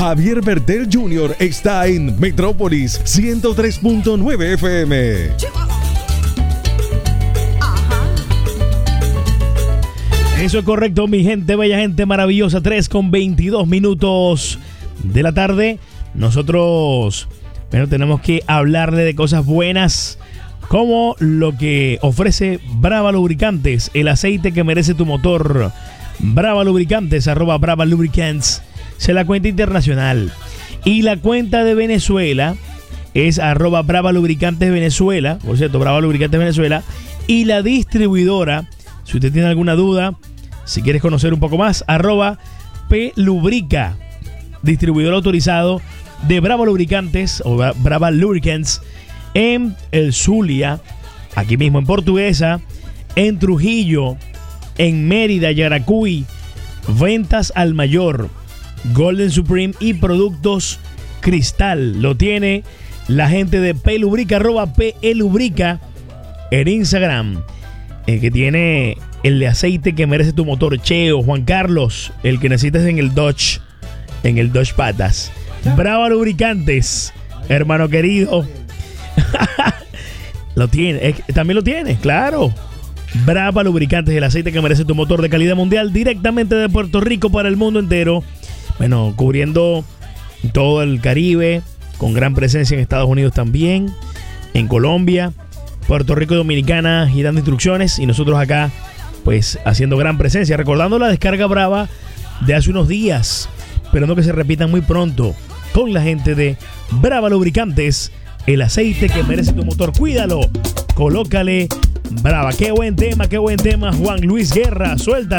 Javier Bertel Jr. está en Metrópolis 103.9 FM. Eso es correcto, mi gente, bella gente maravillosa. 3:22 de la tarde. Nosotros, bueno, tenemos que hablarle de cosas buenas, como lo que ofrece Brava Lubricantes, el aceite que merece tu motor. Brava Lubricantes, @Brava Lubricants, es la cuenta internacional. Y la cuenta de Venezuela es @Brava Lubricantes Venezuela, por cierto, Brava Lubricantes Venezuela. Y la distribuidora, si usted tiene alguna duda, si quieres conocer un poco más, @Plubrica, distribuidor autorizado de Brava Lubricantes o Brava Lubricants en el Zulia, aquí mismo en Portuguesa, en Trujillo, en Mérida, Yaracuy, ventas al mayor, Golden Supreme y productos Cristal. Lo tiene la gente de Pelubrica, @Pelubrica en Instagram, que tiene el de aceite que merece tu motor. Cheo, Juan Carlos, el que necesitas en el Dodge Patas. Brava Lubricantes, hermano querido. Lo tiene, también lo tiene, claro. Brava Lubricantes, el aceite que merece tu motor, de calidad mundial, directamente de Puerto Rico para el mundo entero. Bueno, cubriendo todo el Caribe, con gran presencia en Estados Unidos también, en Colombia, Puerto Rico y Dominicana, y dando instrucciones, y nosotros acá, pues, haciendo gran presencia, recordando la descarga Brava de hace unos días, esperando que se repitan muy pronto con la gente de Brava Lubricantes, el aceite que merece tu motor. Cuídalo, colócale Brava. Qué buen tema, Juan Luis Guerra, suelta.